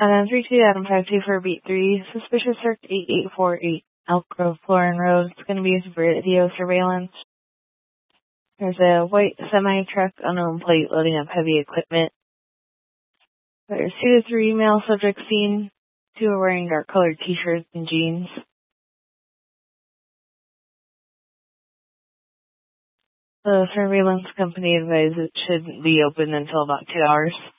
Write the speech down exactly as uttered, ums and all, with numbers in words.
Adam three two, Adam five two for beat three, suspicious circ eight eight four eight, Elk Grove, Florin Road. It's going to be used for video surveillance. There's a white semi-truck, unknown plate, loading up heavy equipment. There's two to three male subjects seen. Two are wearing dark colored t-shirts and jeans. The surveillance company advised it shouldn't be open until about two hours.